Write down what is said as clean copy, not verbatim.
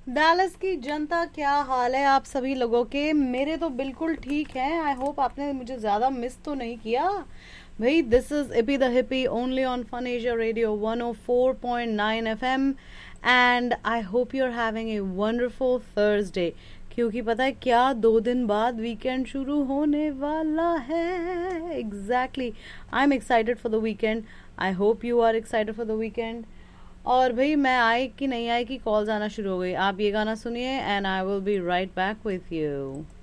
Dallas की जनता, क्या हाल है आप सभी लोगों के? मेरे तो बिल्कुल ठीक हैं। आई होप आपने मुझे ज़्यादा मिस तो नहीं किया। भाई, this is EP the hippie only on fun Asia radio 104.9 FM, and I hope you are having a wonderful Thursday. क्योंकि पता है क्या, 2 दिन बाद वीकेंड शुरू होने वाला है। Exactly, I am excited for the weekend. I hope you are excited for the weekend. और भाई, मैं आई कि नहीं आई कि कॉल्स आना शुरू हो गई। आप ये गाना सुनिए and I will be right back with you.